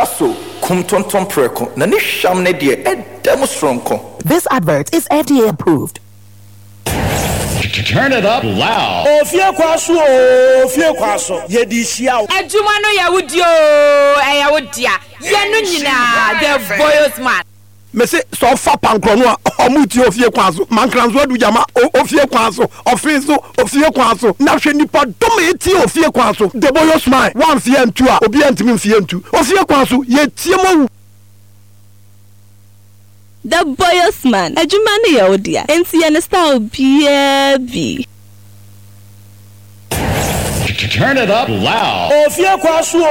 Shaso, Kumtonton Preko, Nanisham Nedia, and Demostronko. This advert is FDA approved. Turn it up loud. Ofie kwaso. Yedi hia. Adwuma no ya wudio, wodia. Ye no nyina, the boys man. Me say so fa pankro no omuti ofie kwaso. Mankranzo adu jama ofie kwaso. Ofenso ofie kwaso. Na hwe nipa dom eti ofie kwaso. The boys man. One fie ntu a obi antimi fie ntu. Ofie kwaso ye tie mo. The boys man, adwuma no ya wodia. Enti ye ne style bi. Turn it up loud. Ofie kwaso.